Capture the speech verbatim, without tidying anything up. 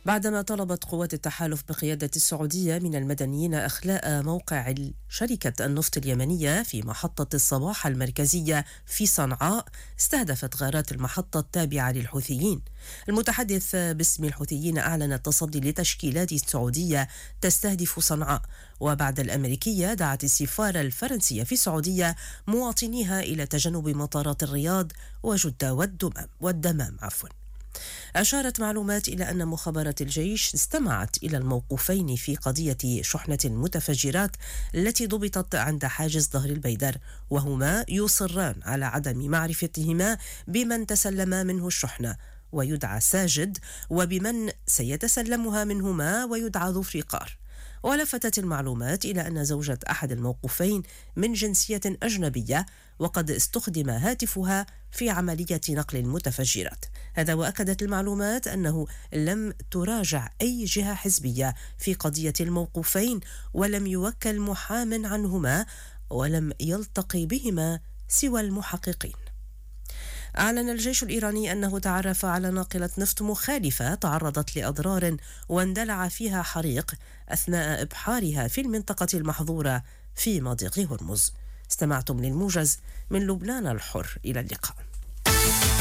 بعدما طلبت قوات التحالف بقيادة السعودية من المدنيين إخلاء موقع شركة النفط اليمنية في محطة الصباح المركزية في صنعاء، استهدفت غارات المحطة التابعة للحوثيين. المتحدث باسم الحوثيين أعلن التصدي لتشكيلات سعودية تستهدف صنعاء، وبعد الأمريكية دعت السفارة الفرنسية في السعودية مواطنيها إلى تجنب مطارات الرياض وجدة والدمام والدمام عفوا. أشارت معلومات إلى أن مخابرات الجيش استمعت إلى الموقوفين في قضية شحنة المتفجرات التي ضبطت عند حاجز ظهر البيدر، وهما يصران على عدم معرفتهما بمن تسلم منه الشحنة ويدعى ساجد، وبمن سيتسلمها منهما ويدعى ذو فريقار. ولفتت المعلومات إلى أن زوجة أحد الموقوفين من جنسية أجنبية، وقد استخدم هاتفها في عملية نقل المتفجرات. هذا وأكدت المعلومات أنه لم تراجع أي جهة حزبية في قضية الموقوفين، ولم يوكل محام عنهما، ولم يلتقي بهما سوى المحققين. أعلن الجيش الإيراني أنه تعرف على ناقلة نفط مخالفة تعرضت لأضرار واندلع فيها حريق أثناء إبحارها في المنطقة المحظورة في مضيق هرمز. استمعتم للموجز من لبنان الحر، إلى اللقاء.